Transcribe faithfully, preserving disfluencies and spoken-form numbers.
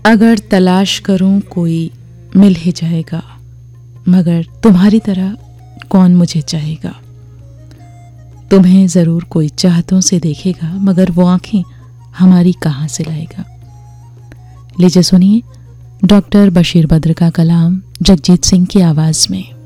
अगर तलाश करूं कोई मिल ही जाएगा, मगर तुम्हारी तरह कौन मुझे चाहेगा। तुम्हें ज़रूर कोई चाहतों से देखेगा, मगर वो आंखें हमारी कहाँ से लाएगा। लीजिए सुनिए डॉक्टर बशीर बद्र का कलाम जगजीत सिंह की आवाज़ में।